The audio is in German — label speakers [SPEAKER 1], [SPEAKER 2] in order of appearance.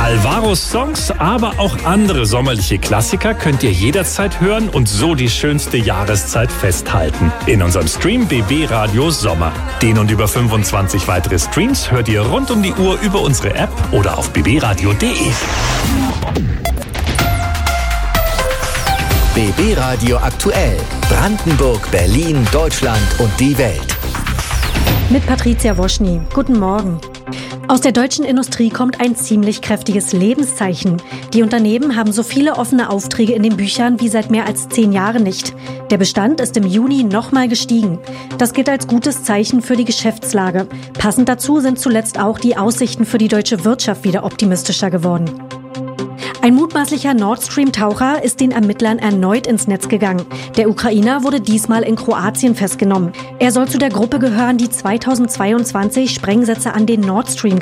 [SPEAKER 1] Alvaros Songs, aber auch andere sommerliche Klassiker könnt ihr jederzeit hören und so die schönste Jahreszeit festhalten. In unserem Stream BB Radio Sommer. Den und über 25 weitere Streams hört ihr rund um die Uhr über unsere App oder auf bbradio.de.
[SPEAKER 2] BB Radio aktuell. Brandenburg, Berlin, Deutschland und die Welt.
[SPEAKER 3] Mit Patricia Woschny. Guten Morgen. Aus der deutschen Industrie kommt ein ziemlich kräftiges Lebenszeichen. Die Unternehmen haben so viele offene Aufträge in den Büchern wie seit mehr als 10 Jahren nicht. Der Bestand ist im Juni nochmal gestiegen. Das gilt als gutes Zeichen für die Geschäftslage. Passend dazu sind zuletzt auch die Aussichten für die deutsche Wirtschaft wieder optimistischer geworden. Ein mutmaßlicher Nord Stream-Taucher ist den Ermittlern erneut ins Netz gegangen. Der Ukrainer wurde diesmal in Kroatien festgenommen. Er soll zu der Gruppe gehören, die 2022 Sprengsätze an den Nord Stream